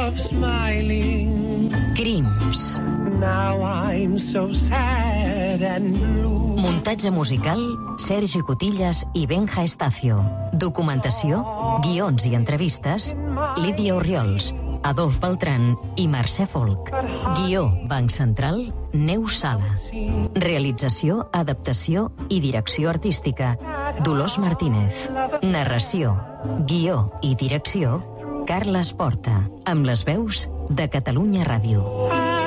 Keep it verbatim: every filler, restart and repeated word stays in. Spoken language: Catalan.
of smiling. Crims. Now I'm so sad and blue. Muntatge musical, Sergi Cotillas i Benja Estacio. Documentació, guions i entrevistes, Lídia Orriols, Adolf Beltran i Mercè Folk. Guió, Banc Central, Neus Sala. Realització, adaptació i direcció artística, Dolors Martínez. Narració, guió i direcció, Carles Porta. Amb les veus de Catalunya Ràdio.